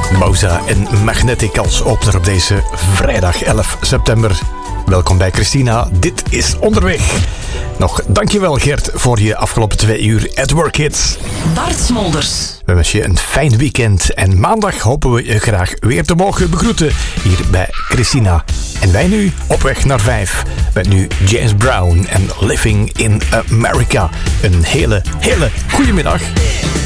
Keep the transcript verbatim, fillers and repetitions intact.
Mouza en Magnetic als opener op deze vrijdag elf september. Welkom bij Christina, dit is Onderweg. Nog dankjewel Gert voor je afgelopen twee uur at Work Hits. Bart Smolders. We wensen je een fijn weekend en maandag hopen we je graag weer te mogen begroeten hier bij Christina. En wij nu op weg naar vijf met nu James Brown en Living in America. Een hele, hele goede middag.